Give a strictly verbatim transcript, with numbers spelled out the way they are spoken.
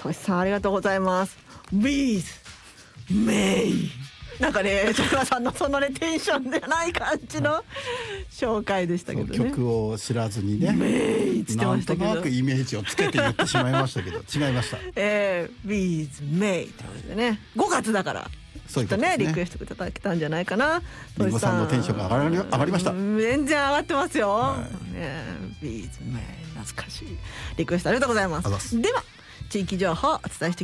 としさんありがとうございます。 With May なんかねジョナさんのそのねテンションじゃない感じの紹介でしたけどね。 曲を知らずにね、 メイつってましたけど、 なんとなくイメージをつけて言ってしまいましたけど違いました。 えー、With May ということでね、ごがつだからそういうことですね。 きっとねリクエストいただけたんじゃないかな。 りんごさんのテンションが上がり、上がりました。 全然上がってますよ、 はね、With May 懐かしいリクエストありがとうございます。 あざっす。 では地域情報をお伝えして